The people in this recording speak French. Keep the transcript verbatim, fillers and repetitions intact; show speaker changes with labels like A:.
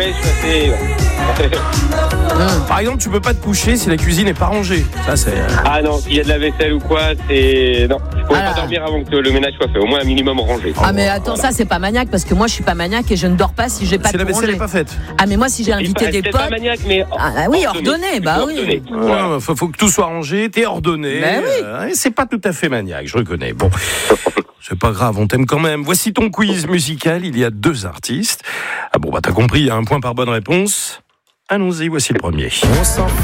A: je suis assez...
B: Par exemple, tu peux pas te coucher si la cuisine est pas rangée. Ça, c'est...
A: Ah non, s'il y a de la vaisselle ou quoi, c'est... Non, je pourrais
C: Alors.
A: pas dormir avant que le ménage soit fait. Au moins un minimum rangé.
C: Ah mais attends, ça c'est pas maniaque parce que moi je suis pas maniaque et je ne dors pas si j'ai pas
B: Si la
C: tout
B: vaisselle
C: rangé.
B: n'est pas faite.
C: Ah mais moi si j'ai invité
A: Il-
C: des
A: c'est
C: potes,
A: pas maniaque, mais...
C: ah bah oui, ordonné, bah oui.
A: Ordonné.
B: Ouais, faut, faut que tout soit rangé, t'es ordonné.
C: Ben oui.
B: euh, et c'est pas tout à fait maniaque, je reconnais. Bon, c'est pas grave, on t'aime quand même. Voici ton quiz musical. Il y a deux artistes. Ah bon, bah t'as compris, il y a un point par bonne réponse. Allons-y, voici le premier.